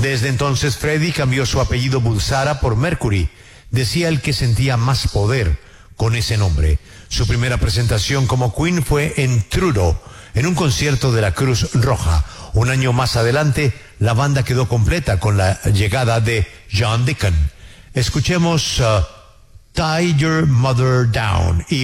Desde entonces Freddie cambió su apellido Bulsara por Mercury. Decía él que sentía más poder con ese nombre. Su primera presentación como Queen fue en Truro, en un concierto de la Cruz Roja. Un año más adelante, la banda quedó completa con la llegada de John Deacon. Escuchemos Tie Your Mother Down y